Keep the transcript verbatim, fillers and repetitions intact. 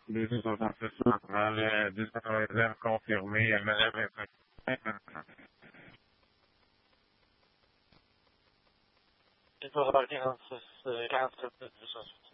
Les deux sont en fait centrale, deux cent quatre-vingts confirmé, Madame Il faudra quarante-six, quarante-sept, deux cent soixante.